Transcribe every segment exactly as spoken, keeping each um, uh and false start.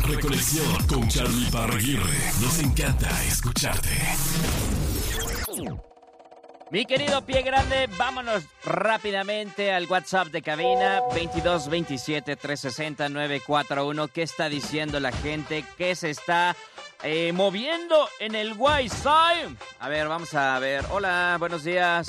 Reconexión con Charlie Parraguirre. Nos encanta escucharte. Mi querido Pie Grande, vámonos rápidamente al WhatsApp de cabina veintidós veintisiete trescientos sesenta novecientos cuarenta y uno. ¿Qué está diciendo la gente? ¿Qué se está eh, moviendo en el Wi-Fi? A ver, vamos a ver. Hola, buenos días.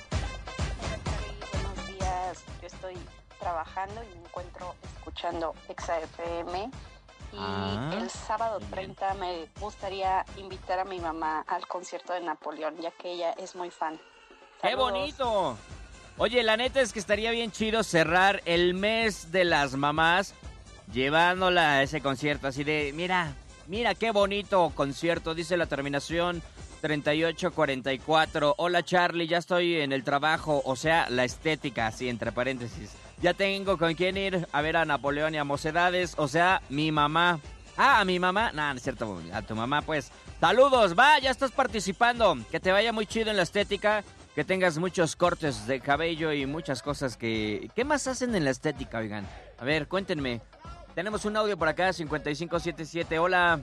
Hola, buenos días. Yo estoy trabajando y me encuentro escuchando Exa F M. Y Ah, el sábado bien. treinta me gustaría invitar a mi mamá al concierto de Napoleón, ya que ella es muy fan. ¡Qué Saludos. bonito! Oye, la neta es que estaría bien chido cerrar el mes de las mamás llevándola a ese concierto, así de, mira, mira qué bonito concierto, dice la terminación treinta y ocho cuarenta y cuatro. Hola Charlie, ya estoy en el trabajo, o sea, la estética, así entre paréntesis. Ya tengo con quién ir a ver a Napoleón y a Mocedades, o sea, mi mamá. Ah, a mi mamá, no, no es cierto, a tu mamá pues. Saludos, va, ya estás participando, que te vaya muy chido en la estética. Que tengas muchos cortes de cabello y muchas cosas que... ¿Qué más hacen en la estética, oigan? A ver, cuéntenme. Tenemos un audio por acá, cincuenta y cinco setenta y siete. Hola.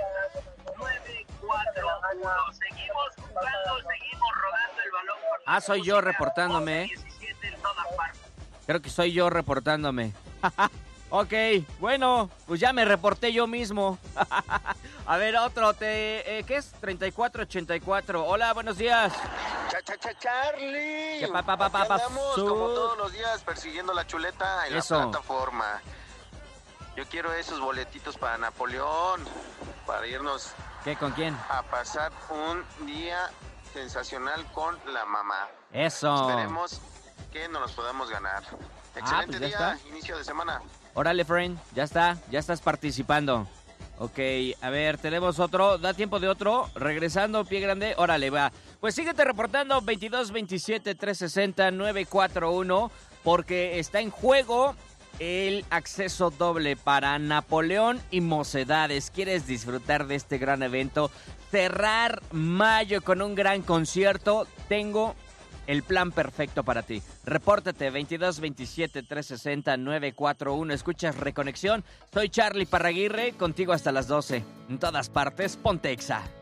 nueve cuatro uno. Seguimos jugando, seguimos rodando el balón. Con Ah, soy yo música, reportándome. diecisiete en todas partes. Creo que soy yo reportándome. Ok, bueno, pues ya me reporté yo mismo. A ver, otro. Te, eh, ¿Qué es? treinta y cuatro ochenta y cuatro. Hola, buenos días. Cha, cha, cha, Charlie. ¿Qué pa, pa, pa, pa, Aquí pa, andamos su- como todos los días persiguiendo la chuleta en Eso. la plataforma. Yo quiero esos boletitos para Napoleón, para irnos ¿Qué, con quién? a pasar un día sensacional con la mamá. Eso. Esperemos que nos los podamos ganar. Excelente pues ya día, está. inicio de semana. Órale, friend, ya está, ya estás participando. Ok, a ver, tenemos otro, da tiempo de otro, regresando, Pie Grande, órale, va. Pues síguete reportando, veintidós veintisiete trescientos sesenta novecientos cuarenta y uno, porque está en juego el acceso doble para Napoleón y Mocedades. ¿Quieres disfrutar de este gran evento? Cerrar mayo con un gran concierto. Tengo el plan perfecto para ti. Repórtate veintidós veintisiete trescientos sesenta novecientos cuarenta y uno. Escuchas Reconexión. Soy Charlie Parraguirre, contigo hasta las doce. En todas partes, ponte Exa.